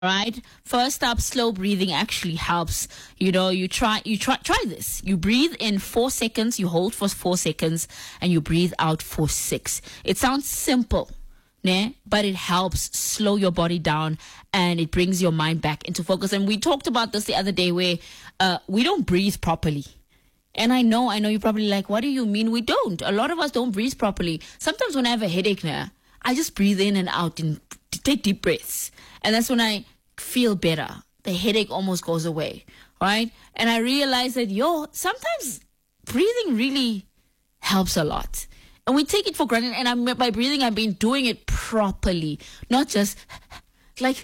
Right? First up, slow breathing actually helps. You try this. You breathe in 4 seconds, you hold for 4 seconds, and you breathe out for 6. It sounds simple, but it helps slow your body down and it brings your mind back into focus. And we talked about this the other day where we don't breathe properly. And I know you're probably like, what do you mean we don't? A lot of us don't breathe properly. Sometimes when I have a headache I just breathe in and out and take deep breaths. And that's when I feel better. The headache almost goes away, right? And I realized that, sometimes breathing really helps a lot. And we take it for granted. And by breathing, I've been doing it properly. Not just like,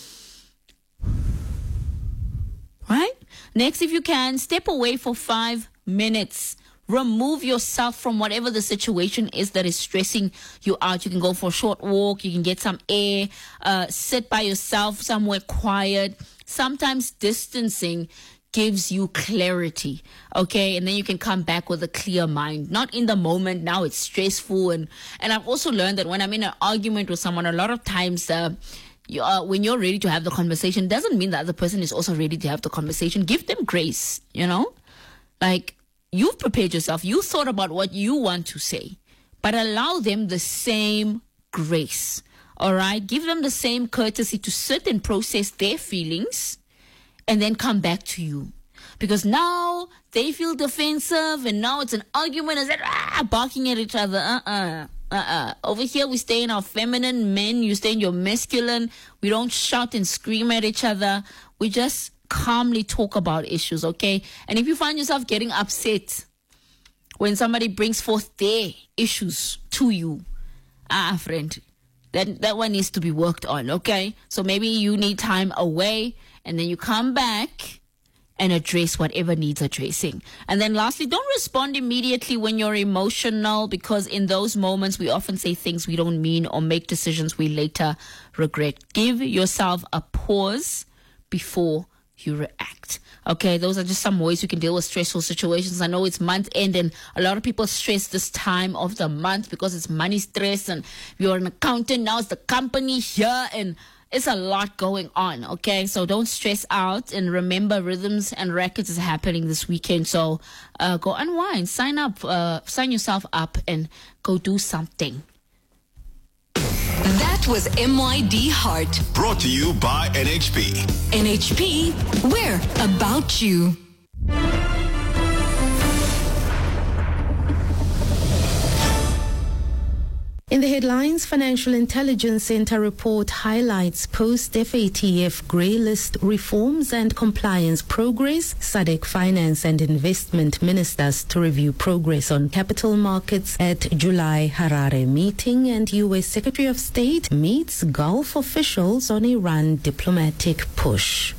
right? Next, if you can, step away for 5 minutes. Remove yourself from whatever the situation is that is stressing you out. You can go for a short walk. You can get some air. Sit by yourself somewhere quiet. Sometimes distancing gives you clarity, okay? And then you can come back with a clear mind. Not in the moment. Now it's stressful. And I've also learned that when I'm in an argument with someone, a lot of times when you're ready to have the conversation, doesn't mean the other person is also ready to have the conversation. Give them grace, Like, you've prepared yourself. You thought about what you want to say, but allow them the same grace. All right? Give them the same courtesy to sit and process their feelings and then come back to you. Because now they feel defensive and now it's an argument and they're barking at each other. Over here, we stay in our feminine. Men, you stay in your masculine. We don't shout and scream at each other. We just calmly talk about issues, okay? And if you find yourself getting upset when somebody brings forth their issues to you, friend, that one needs to be worked on, okay? So maybe you need time away and then you come back and address whatever needs addressing. And then lastly, don't respond immediately when you're emotional, because in those moments we often say things we don't mean or make decisions we later regret. Give yourself a pause before you react. Okay, those are just some ways you can deal with stressful situations. I know it's month end and a lot of people stress this time of the month because it's money stress and you're an accountant, now it's the company here and it's a lot going on. Okay, so don't stress out and remember Rhythms and Records is happening this weekend. So go unwind, sign yourself up and go do something. That was MYD Heart. Brought to you by NHP. NHP, we're about you. In the headlines, Financial Intelligence Center report highlights post-FATF grey list reforms and compliance progress. SADC Finance and Investment Ministers to review progress on capital markets at July Harare meeting, and U.S. Secretary of State meets Gulf officials on Iran diplomatic push.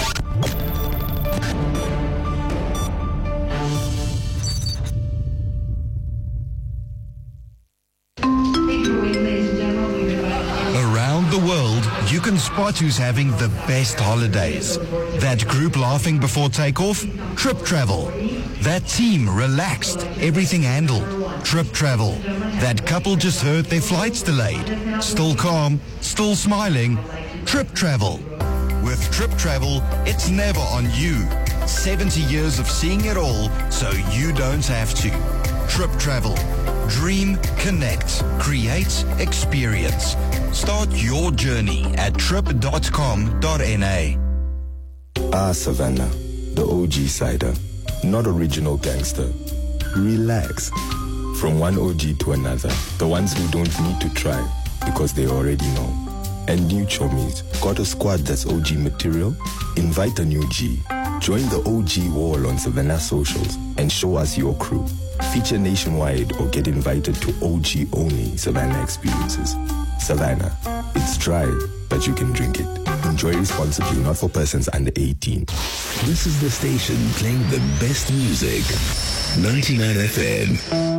You can spot who's having the best holidays. That group laughing before takeoff? Trip Travel. That team relaxed, everything handled? Trip Travel. That couple just heard their flight's delayed. Still calm, still smiling? Trip Travel. With Trip Travel, it's never on you. 70 years of seeing it all, so you don't have to. Trip Travel. Dream, connect, create, experience. Start your journey at trip.com.na. Savannah, the OG cider. Not original gangster. Relax. From one OG to another. The ones who don't need to try because they already know. And new chomies. Got a squad that's OG material? Invite a new G. Join the OG wall on Savannah socials and show us your crew. Feature nationwide or get invited to OG only Savannah experiences. Savannah, it's dry, but you can drink it. Enjoy responsibly, not for persons under 18. This is the station playing the best music. 99 FM.